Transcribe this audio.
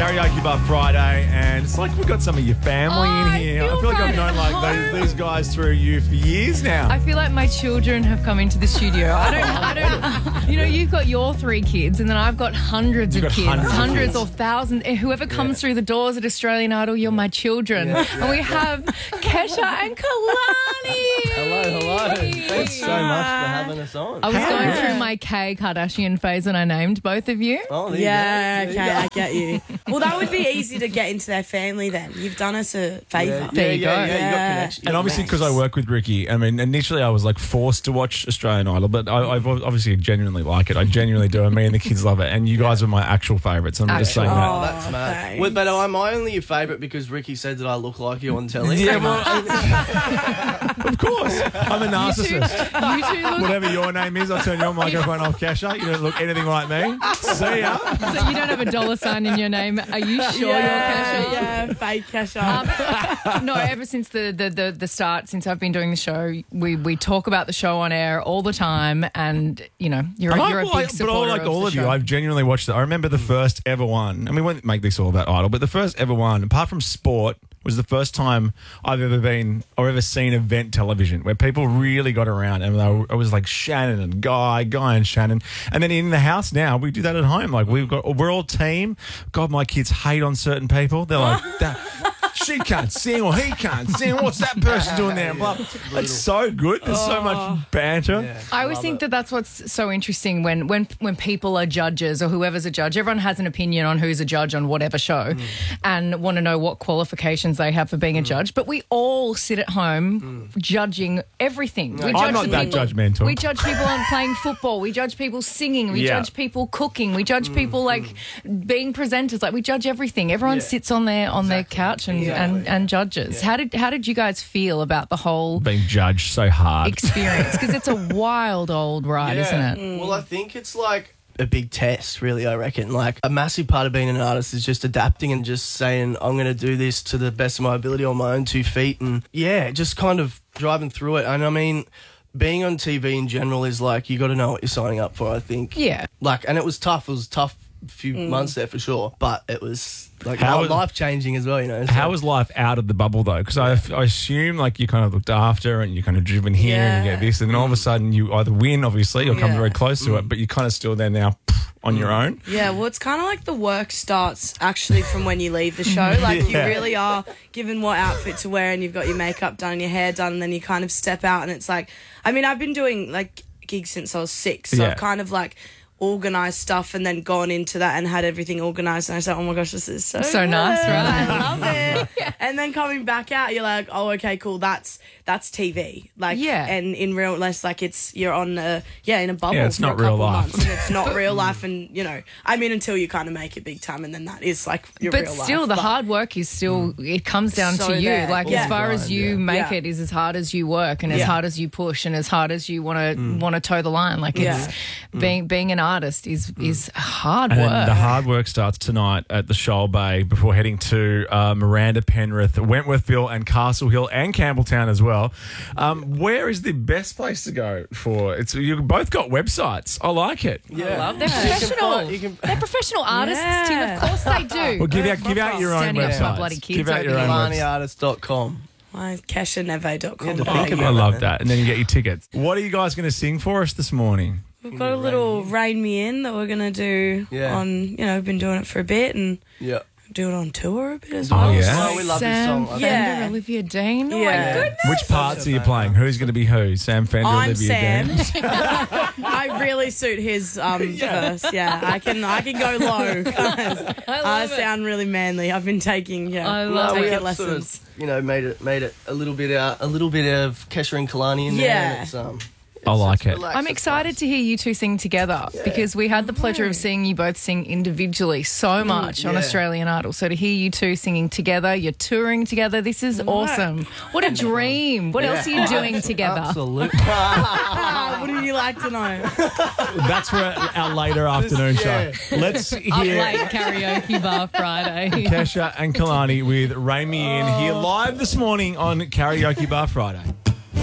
Karaoke Bar Friday, and it's like we've got some of your family in here. I feel like I've known like these guys through you for years now. I feel like my children have come into the studio. I don't. You know, you've got your 3 kids, and then I've got hundreds of kids, hundreds or thousands. Whoever comes through the doors at Australian Idol, you're my children. And we have Kesha and Kalani. Hello. Thanks so much for having us on. I was going through my K Kardashian phase, and I named both of you. Oh, there Yeah, you go. okay, I get you. Well, that would be easy to get into their family then. You've done us a favour. There you go. Yeah, you got connection. And obviously, because I work with Ricky, I mean, initially I was like forced to watch Australian Idol, but I've obviously genuinely like it. I genuinely do. And me and the kids love it. And you guys are my actual favourites. I'm just saying that. Oh, that's mad. thanks. Well, but am I only your favourite because Ricky said that I look like you on telly? Yeah, well, of course. I'm a narcissist. You two look. Whatever your name is, I'll turn your microphone off, Kesha. You don't look anything like me. See ya. So you don't have a $sign in your name. Are you sure you're Kesha? Yeah, fake Kesha. No, ever since the start, since I've been doing the show, we talk about the show on air all the time, and you know you're a big supporter like of all the of you, show. I've genuinely watched it. I remember the first ever one, and we won't make this all about Idol, but the first ever one, apart from sport, was the first time I've ever been or ever seen event television where people really got around, and it was like Shannon and Guy and Shannon, and then in the house now we do that at home. Like we're all team. God, my kids hate on certain people. They're like that. She can't sing or he can't sing. What's that person doing there? Blah. It's so good. There's so much banter. Yeah, I always think that's what's so interesting when people are judges or whoever's a judge. Everyone has an opinion on who's a judge on whatever show and want to know what qualifications they have for being a judge. But we all sit at home judging everything. We I'm judge not the that people- judgmental. We judge people on playing football. We judge people singing. We judge people cooking. We judge people like being presenters. Like we judge everything. Everyone sits on their couch and judges. How did you guys feel about the whole Being judged so hard. experience? Because it's a wild old ride, isn't it? Well, I think it's like a big test, really, I reckon. Like, a massive part of being an artist is just adapting and just saying, I'm going to do this to the best of my ability on my own 2 feet. And, yeah, just kind of driving through it. And, I mean, being on TV in general is like, you got to know what you're signing up for, I think. Yeah. Like, and it was tough. It was tough a few months there for sure. But it was, like, How was- life-changing as well, you know. So. How was life out of the bubble though? Because I assume like you kind of looked after and you kind of driven here and you get this, and then all of a sudden you either win, obviously, or come very close to it, but you're kind of still there now on your own. Yeah, well, it's kind of like the work starts actually from when you leave the show. Like, you really are given what outfit to wear, and you've got your makeup done and your hair done, and then you kind of step out, and it's like, I mean, I've been doing, like, gigs since I was 6, so I've kind of, like, organised stuff and then gone into that and had everything organised, and I said, oh my gosh, this is so good. nice, right? I love it. And then coming back out, you're like, oh, okay, cool, that's TV. Like, and in real life, like, it's, you're on in a bubble Yeah, it's for not a real couple life. months, and it's not real life, and, you know, I mean, until you kind of make it big time, and then that is, like, your But real life. still, the hard work is still, it comes down So to you. there. Like, Yeah. as far as you make Yeah. it is as hard as you work and as hard as you push and as hard as you want to toe the line. Like, it's being an artist is hard And work. then the hard work starts tonight at the Shoal Bay before heading to Miranda, Penrith, Wentworthville and Castle Hill and Campbelltown as well. Where is the best place to go for? You've both got websites. I like it. Yeah. They're professional. They're professional artists, Tim. Of course they do. Well, give out your own Standing up for my websites. bloody kids Give out over your here. own websites. KalaniArtist.com. KeshaNeve.com. Yeah, to think about I love man. that. And then you get your tickets. What are you guys going to sing for us this morning? We've got a little Rain Me In that we're going to do on, you know, we've been doing it for a bit and Yeah. do it on tour a bit as well. Oh, yeah? Oh, we love this Sam song. Fender, Yeah. Olivia Dean. Oh, my Yeah. goodness. Which parts are you playing? Who's going to be who? Sam Fender, I'm Olivia Sam. Dean? I really suit his verse. Yeah, I can go low. I sound really manly. I've been taking I love taking it. lessons. You know, made it a little bit of Kesha and Kalani in there. Yeah. And it's, I like it. I'm excited to hear you two sing together because we had the pleasure of seeing you both sing individually so much on yeah. Australian Idol. So to hear you two singing together, you're touring together, this is awesome. What a dream. What else are you doing together? Absolutely. What do you like to know? That's for our later afternoon show. Let's Up hear late karaoke bar Friday. Kesha and Kalani with Rain Me In here live this morning on Karaoke Bar Friday.